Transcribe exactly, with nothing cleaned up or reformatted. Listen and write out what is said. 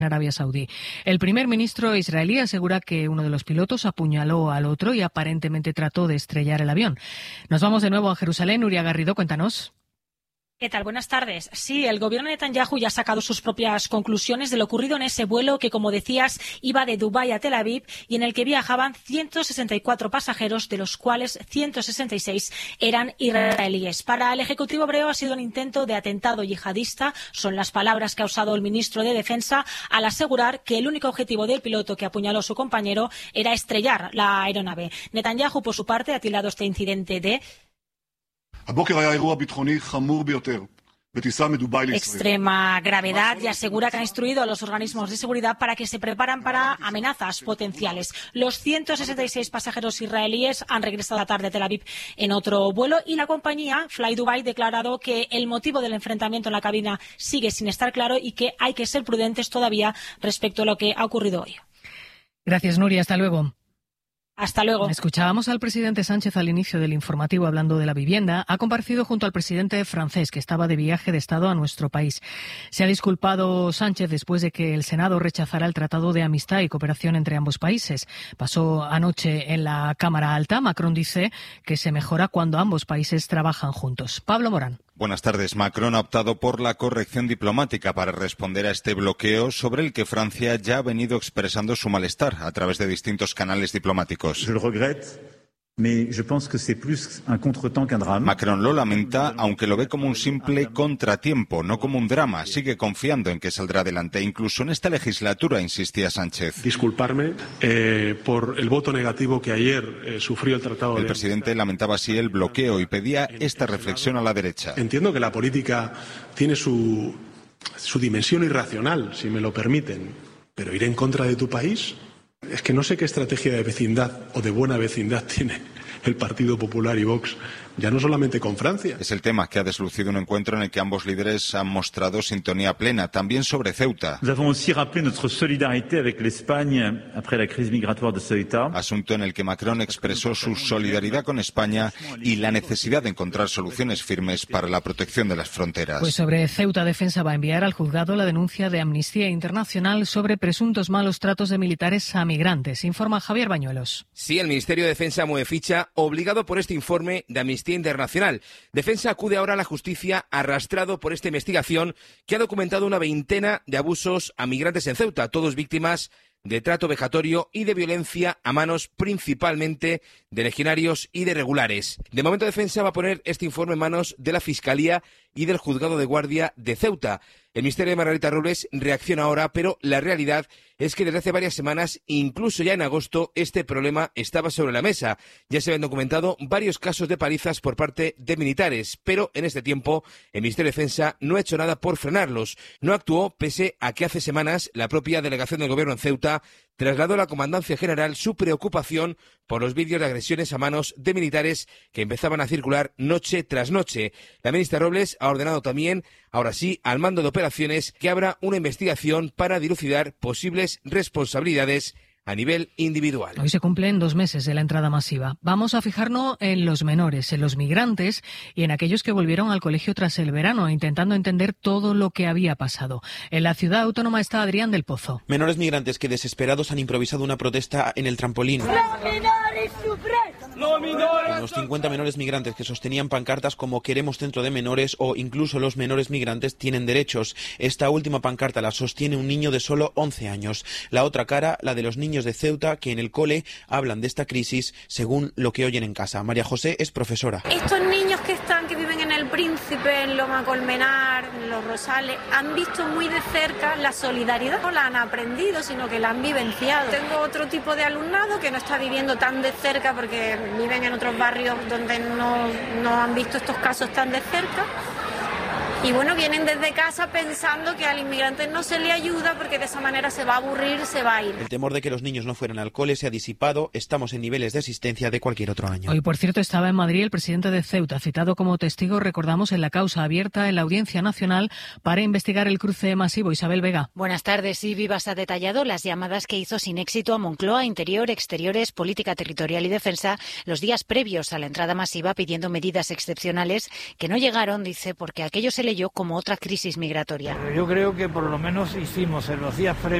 Arabia Saudí. El primer ministro israelí asegura que uno de los pilotos apuñaló al otro y aparentemente trató de estrellar el avión. Nos vamos de nuevo a Jerusalén. Nuria Garrido, cuéntanos. ¿Qué tal? Buenas tardes. Sí, el gobierno de Netanyahu ya ha sacado sus propias conclusiones de lo ocurrido en ese vuelo que, como decías, iba de Dubái a Tel Aviv y en el que viajaban ciento sesenta y cuatro pasajeros, de los cuales ciento sesenta y seis eran israelíes. Para el Ejecutivo hebreo ha sido un intento de atentado yihadista, son las palabras que ha usado el ministro de Defensa al asegurar que el único objetivo del piloto que apuñaló a su compañero era estrellar la aeronave. Netanyahu, por su parte, ha tildado este incidente de extrema gravedad y asegura que ha instruido a los organismos de seguridad para que se preparan para amenazas potenciales. Los ciento sesenta y seis pasajeros israelíes han regresado a la tarde a Tel Aviv en otro vuelo y la compañía Fly Dubai ha declarado que el motivo del enfrentamiento en la cabina sigue sin estar claro y que hay que ser prudentes todavía respecto a lo que ha ocurrido hoy. Gracias, Nuria. Hasta luego. Hasta luego. Escuchábamos al presidente Sánchez al inicio del informativo hablando de la vivienda. Ha comparecido junto al presidente francés, que estaba de viaje de Estado a nuestro país. Se ha disculpado Sánchez después de que el Senado rechazara el Tratado de Amistad y Cooperación entre ambos países. Pasó anoche en la Cámara Alta. Macron dice que se mejora cuando ambos países trabajan juntos. Pablo Morán. Buenas tardes. Macron ha optado por la corrección diplomática para responder a este bloqueo sobre el que Francia ya ha venido expresando su malestar a través de distintos canales diplomáticos. Je le regrette. Mais je pense que c'est plus un contretemps qu'un drame. Macron lo lamenta, aunque lo ve como un simple contratiempo, no como un drama. Sigue confiando en que saldrá adelante. Incluso en esta legislatura, insistía Sánchez. Disculparme eh, por el voto negativo que ayer eh, sufrió el Tratado de... El presidente lamentaba así el bloqueo y pedía esta reflexión a la derecha. Entiendo que la política tiene su, su dimensión irracional, si me lo permiten, pero ir en contra de tu país... Es que no sé qué estrategia de vecindad o de buena vecindad tiene el Partido Popular y Vox, ya no solamente con Francia. Es el tema que ha deslucido un encuentro en el que ambos líderes han mostrado sintonía plena, también sobre Ceuta. Nous avons aussi rappelé notre solidarité avec l'Espagne après la crise migratoire de Ceuta. Asunto en el que Macron expresó su solidaridad con España y la necesidad de encontrar soluciones firmes para la protección de las fronteras. Pues sobre Ceuta, Defensa va a enviar al juzgado la denuncia de Amnistía Internacional sobre presuntos malos tratos de militares a migrantes. Informa Javier Bañuelos. Sí, el Ministerio de Defensa mueve ficha, obligado por este informe de Amnistía Internacional. Defensa acude ahora a la justicia arrastrado por esta investigación que ha documentado una veintena de abusos a migrantes en Ceuta, todos víctimas de trato vejatorio y de violencia a manos principalmente de legionarios y de regulares. De momento, Defensa va a poner este informe en manos de la Fiscalía y del Juzgado de Guardia de Ceuta. El Ministerio de Margarita Robles reacciona ahora, pero la realidad es que desde hace varias semanas, incluso ya en agosto, este problema estaba sobre la mesa. Ya se habían documentado varios casos de palizas por parte de militares, pero en este tiempo el Ministerio de Defensa no ha hecho nada por frenarlos. No actuó pese a que hace semanas la propia delegación del Gobierno en Ceuta trasladó a la Comandancia General su preocupación por los vídeos de agresiones a manos de militares que empezaban a circular noche tras noche. La ministra Robles ha ordenado también, ahora sí, al mando de operaciones que abra una investigación para dilucidar posibles responsabilidades a nivel individual. Hoy se cumplen dos meses de la entrada masiva. Vamos a fijarnos en los menores, en los migrantes y en aquellos que volvieron al colegio tras el verano, intentando entender todo lo que había pasado. En la ciudad autónoma está Adrián del Pozo. Menores migrantes que desesperados han improvisado una protesta en el trampolín. Los cincuenta menores migrantes que sostenían pancartas como "Queremos centro de menores" o incluso "Los menores migrantes tienen derechos". Esta última pancarta la sostiene un niño de solo once años. La otra cara, la de los niños de Ceuta, que en el cole hablan de esta crisis según lo que oyen en casa. María José es profesora. Estos niños que están, que viven en El Príncipe, en Loma Colmenar, en Los Rosales, han visto muy de cerca la solidaridad. No la han aprendido, sino que la han vivenciado. Tengo otro tipo de alumnado que no está viviendo tan de cerca porque viven en otros barrios donde no, no han visto estos casos tan de cerca. Y bueno, vienen desde casa pensando que al inmigrante no se le ayuda porque de esa manera se va a aburrir, se va a ir. El temor de que los niños no fueran al cole se ha disipado. Estamos en niveles de asistencia de cualquier otro año. Hoy, por cierto, estaba en Madrid el presidente de Ceuta, citado como testigo, recordamos, en la causa abierta en la Audiencia Nacional para investigar el cruce masivo. Isabel Vega. Buenas tardes. Sí, Vivas ha detallado las llamadas que hizo sin éxito a Moncloa, Interior, Exteriores, Política Territorial y Defensa los días previos a la entrada masiva pidiendo medidas excepcionales que no llegaron, dice, porque aquello se le ello como otra crisis migratoria. Yo creo que por lo menos hicimos en los días previos